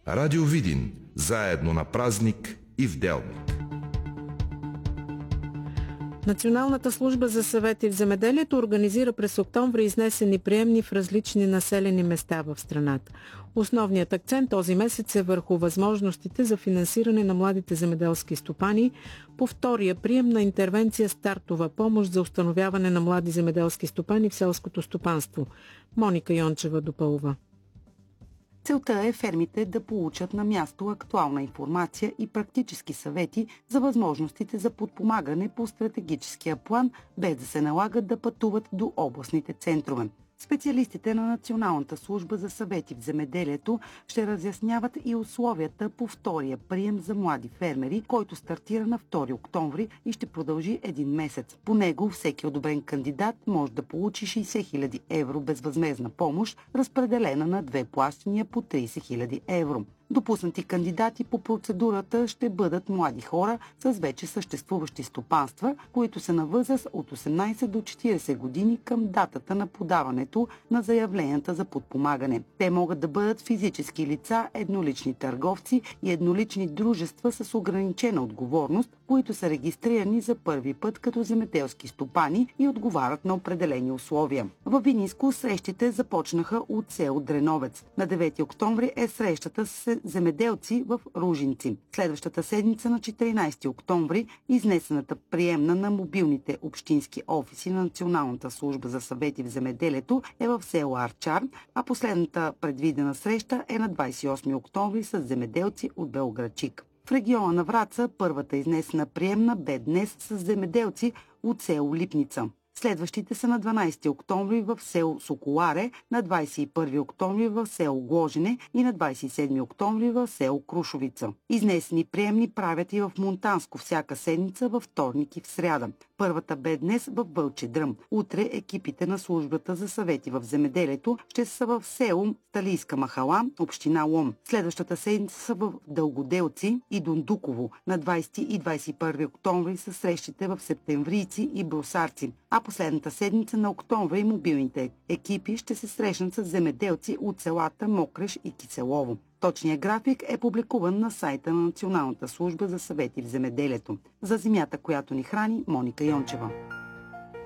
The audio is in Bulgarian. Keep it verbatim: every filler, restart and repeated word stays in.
Радио Видин. Заедно на празник и в делник. Националната служба за съвети в земеделието организира през октомври изнесени приемни в различни населени места в страната. Основният акцент този месец е върху възможностите за финансиране на младите земеделски стопани по втория прием на интервенция Стартова помощ за установяване на млади земеделски стопани в селското стопанство. Моника Йончева допълва. Целта е фермите да получат на място актуална информация и практически съвети за възможностите за подпомагане по стратегическия план, без да се налагат да пътуват до областните центрове. Специалистите на Националната служба за съвети в земеделието ще разясняват и условията по втория прием за млади фермери, който стартира на втори октомври и ще продължи един месец. По него всеки одобрен кандидат може да получи шейсет хиляди евро безвъзмездна помощ, разпределена на две плащания по трийсет хиляди евро. Допуснати кандидати по процедурата ще бъдат млади хора с вече съществуващи стопанства, които са на възраст от осемнайсет до четирийсет години към датата на подаването на заявленията за подпомагане. Те могат да бъдат физически лица, еднолични търговци и еднолични дружества с ограничена отговорност, които са регистрирани за първи път като земеделски стопани и отговарят на определени условия. Във Видинско срещите започнаха от село Дреновец. На девети октомври е срещата с земеделци в Ружинци. Следващата седмица на четиринайсети октомври изнесената приемна на мобилните общински офиси на Националната служба за съвети в земеделието е в село Арчар, а последната предвидена среща е на двайсет и осми октомври с земеделци от Белоградчик. В региона на Враца първата изнесена приемна бе днес с земеделци от село Липница. Следващите са на дванайсети октомври в село Соколаре, на двайсет и първи октомври в село Гложене и на двайсет и седми октомври в село Крушовица. Изнесени приемни правят и в Монтанско всяка седмица във вторник и в сряда. Първата бе днес в Вълчедръм. Утре екипите на службата за съвети в земеделието ще са в село Талийска махала, община Лом. Следващата седмица са в Дългоделци и Дундуково. На двайсети и двайсет и първи октомври са срещите в Септемврийци и Брусарци. А последната седмица на октомври мобилните екипи ще се срещнат с земеделци от селата Мокреш и Киселово. Точният график е публикуван на сайта на Националната служба за съвети в земеделието. За земята, която ни храни, Моника Йончева.